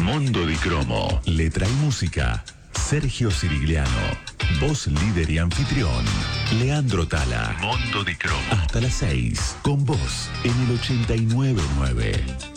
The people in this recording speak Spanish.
Mondo di Cromo. Letra y música, Sergio Sirigliano. Voz líder y anfitrión, Leandro Tala. Mondo di Cromo. Hasta las 6, con vos, en el 89.9.